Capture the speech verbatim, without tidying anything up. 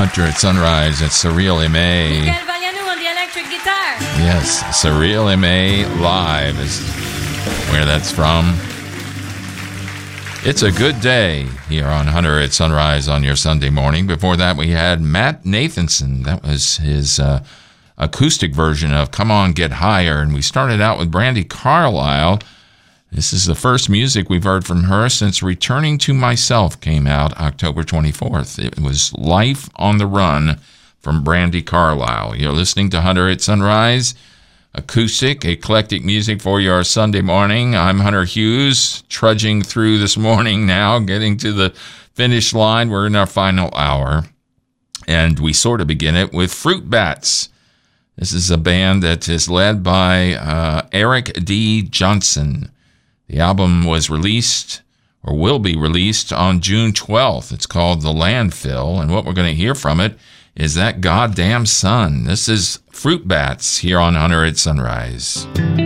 Hunter at Sunrise at Surreal M A. Michael Valiano on the electric guitar. Yes, Surreal M A Live is where that's from. It's a good day here on Hunter at Sunrise on your Sunday morning. Before that, we had Matt Nathanson. That was his uh, acoustic version of Come On, Get Higher. And we started out with Brandi Carlile. This is the first music we've heard from her since Returning to Myself came out October twenty-fourth. It was Life on the Run from Brandi Carlile. You're listening to Hunter at Sunrise. Acoustic, eclectic music for your Sunday morning. I'm Hunter Hughes, trudging through this morning now, getting to the finish line. We're in our final hour, and we sort of begin it with Fruit Bats. This is a band that is led by uh, Eric D. Johnson. The album was released, or will be released, on June twelfth. It's called The Landfill, and what we're going to hear from it is That Goddamn Sun. This is Fruit Bats here on Hunter at Sunrise.